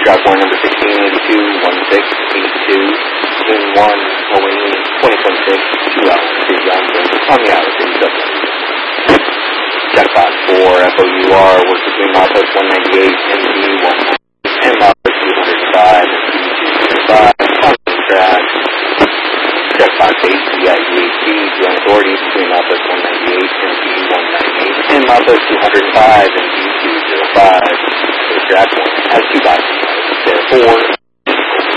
Draft Warrant number 1682-1682, June 1, Boeing 2026, 2 hours, 2 Johnson, on the outer city subject. Jackpot for FOUR works between Milepost 198, MD 1 and Milepost 205, MD 205, on the track. Jackpot base VIGHT, joint authority between Milepost 198, MD 198, and Milepost 205, MD 205. The draft one has 2 boxes, therefore